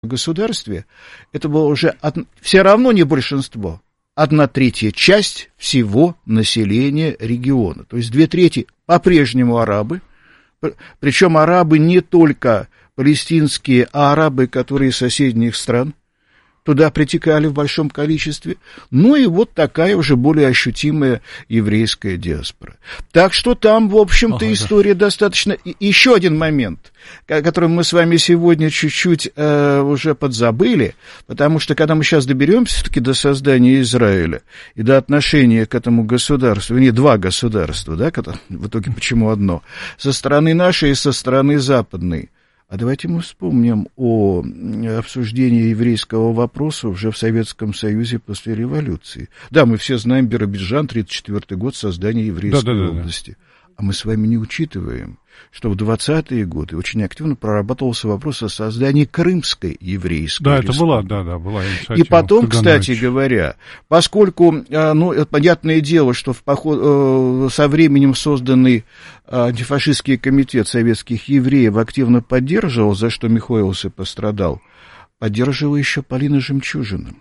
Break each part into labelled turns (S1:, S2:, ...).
S1: государстве, это было уже все равно не большинство, 1/3 часть всего населения региона. То есть 2/3 по-прежнему арабы, причем арабы не только палестинские, а арабы, которые из соседних стран, туда притекали в большом количестве, ну и вот такая уже более ощутимая еврейская диаспора. Так что там, в общем-то, история достаточно... И еще один момент, который мы с вами сегодня чуть-чуть уже подзабыли, потому что, когда мы сейчас доберемся все-таки до создания Израиля и до отношения к этому государству, не два государства, да, в итоге почему одно, со стороны нашей и со стороны западной, а давайте мы вспомним о обсуждении еврейского вопроса уже в Советском Союзе после революции. Да, мы все знаем Биробиджан, 1934 год, создание еврейской области. А мы с вами не учитываем, что в 20-е годы очень активно прорабатывался вопрос о создании Крымской еврейской республики.
S2: Была инициатива.
S1: И потом, кстати говоря, поскольку, это понятное дело, что со временем созданный антифашистский комитет советских евреев активно поддерживал, за что Михоэлс и пострадал, поддерживала еще Полина Жемчужина,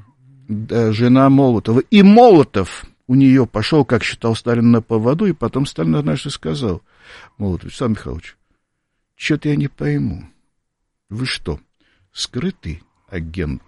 S1: жена Молотова. И Молотов у нее пошел, как считал Сталин, на поводу, и потом Сталин однажды сказал: Молотов, Александр Михайлович, что-то я не пойму. Вы что, скрытый агент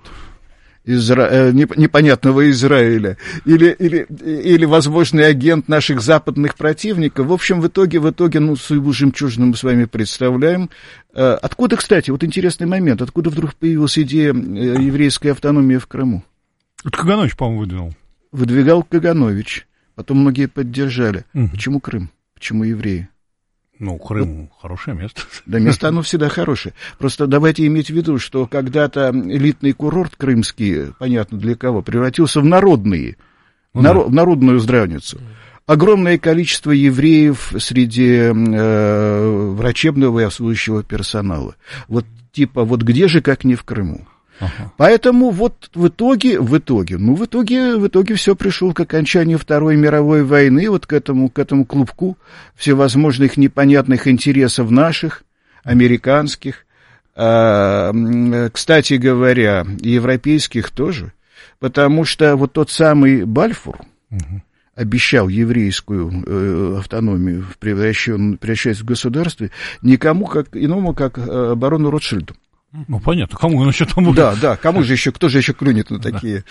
S1: непонятного Израиля или возможный агент наших западных противников? В общем, в итоге, судьбу Жемчужину мы с вами представляем. Откуда, кстати, вот интересный момент, откуда вдруг появилась идея еврейской автономии в Крыму?
S2: Это Каганович, по-моему,
S1: Выдвигал Каганович, потом многие поддержали. Почему Крым? Почему евреи?
S2: Крым хорошее место.
S1: Да, место оно всегда хорошее. Просто давайте иметь в виду, что когда-то элитный курорт крымский, понятно для кого, превратился в народную здравницу. Огромное количество евреев среди врачебного и обслуживающего персонала. Вот где же, как не в Крыму? Поэтому вот в итоге все пришло к окончанию Второй мировой войны, вот к этому клубку всевозможных непонятных интересов наших, американских, кстати говоря, европейских тоже, потому что вот тот самый Бальфур обещал еврейскую автономию, превращаясь в госорство, никому иному, как барону Ротшильду.
S2: Понятно, кому он еще там...
S1: Да, кто же еще клюнет на такие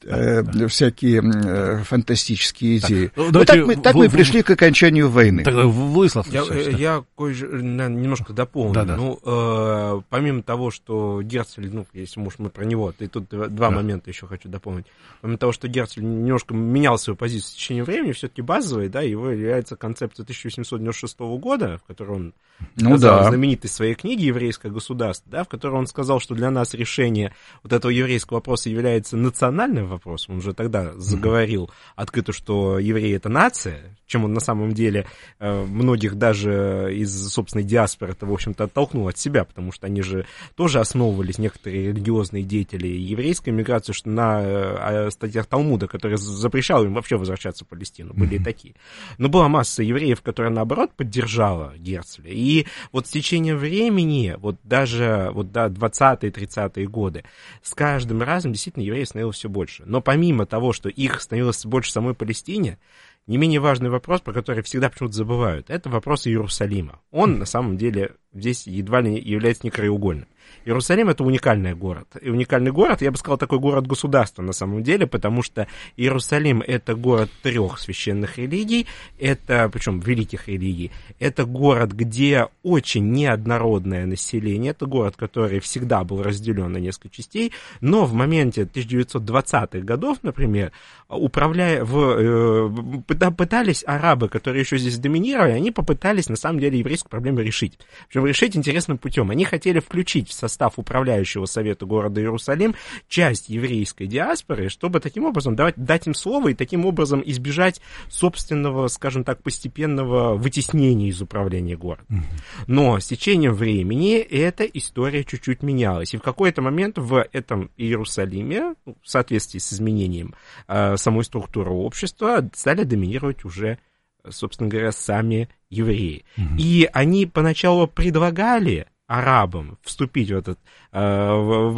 S1: всякие фантастические идеи. Так мы пришли к окончанию войны.
S3: Владислав, я немножко дополню. Помимо того, что Герцль, если может, мы про него, и тут два момента еще хочу дополнить. Помимо того, что Герцль немножко менял свою позицию в течение времени, все-таки базовой, его является концепция 1896 года, в которой он сказал знаменитость своей книги «Еврейское государство», в которой он сказал, что для нас решение вот этого еврейского вопроса является национальным вопросом. Он уже тогда заговорил открыто, что евреи — это нация, чем он на самом деле многих даже из собственной диаспоры это, в общем-то, оттолкнул от себя, потому что они же тоже основывались, некоторые религиозные деятели еврейской миграции, что на статьях Талмуда, который запрещал им вообще возвращаться в Палестину, были и такие. Но была масса евреев, которая, наоборот, поддержала Герцля. И вот с течением времени, даже до 20-е, 30-е годы, с каждым разом действительно евреев становилось все больше. Но помимо того, что их становилось больше в самой Палестине, не менее важный вопрос, про который всегда почему-то забывают, это вопрос Иерусалима. Он, на самом деле, здесь едва ли является не краеугольным. Иерусалим — это уникальный город. И уникальный город, я бы сказал, такой город-государство на самом деле, потому что Иерусалим — это город 3 священных религий, причем великих религий. Это город, где очень неоднородное население, это город, который всегда был разделен на несколько частей, но в моменте 1920-х годов, например, пытались арабы, которые еще здесь доминировали, они попытались, на самом деле, еврейскую проблему решить. Причем решить интересным путем. Они хотели включить в состав управляющего совета города Иерусалим часть еврейской диаспоры, чтобы таким образом дать им слово и таким образом избежать собственного, скажем так, постепенного вытеснения из управления городом. Но с течением времени эта история чуть-чуть менялась. И в какой-то момент в этом Иерусалиме, в соответствии с изменением самой структуры общества, стали доминировать уже, собственно говоря, сами евреи. И они поначалу предлагали арабам вступить в этот